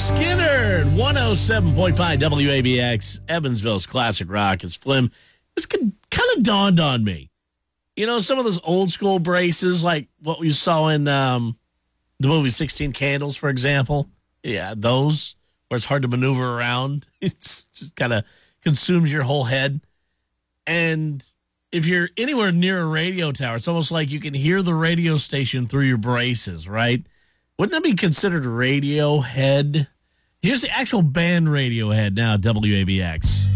Skinner, 107.5 WABX, Evansville's Classic Rock. It's Flim. This kind of dawned on me. You know, some of those old school braces, like what we saw in the movie 16 Candles, for example. Yeah, those, where it's hard to maneuver around. It's just kind of consumes your whole head. And if you're anywhere near a radio tower, it's almost like you can hear the radio station through your braces, right? Wouldn't that be considered Radiohead? Here's the actual band Radiohead now, WABX.